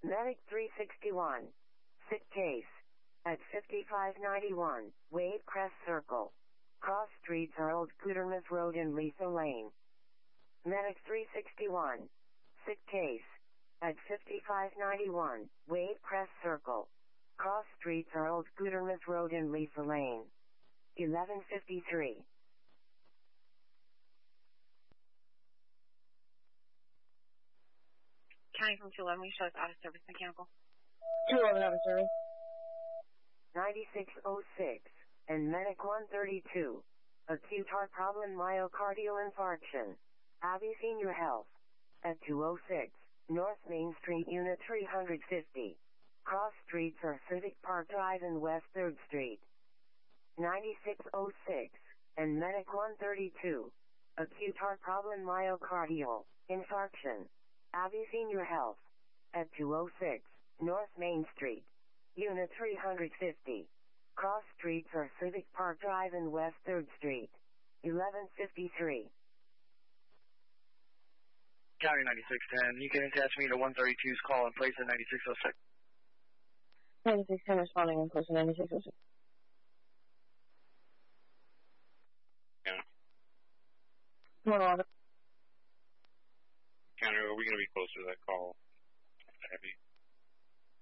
Medic 361. Sick case. At 5591, Wade Crest Circle. Cross streets are Old Gutermas Road and Lisa Lane. Medic 361. Sick case. At 5591, Wade Crest Circle. Cross streets are Old Gutermas Road and Lisa Lane. 1153. County from 211, we show us out of service mechanical. 211 out of service. 9606, and Medic 132. Acute heart problem myocardial infarction. Abbey Senior Health. At 206, North Main Street, Unit 350. Cross streets are Civic Park Drive and West 3rd Street. 9606, and Medic 132. Acute heart problem myocardial infarction. Abbey Senior Health. At 206, North Main Street. Unit 350. Cross streets are Civic Park Drive and West 3rd Street. 1153. County 9610, you can attach me to 132's call in place at 9606. 9610 responding in place at 9606. Yeah. Come on, County, are we going to be close to that call? Heavy.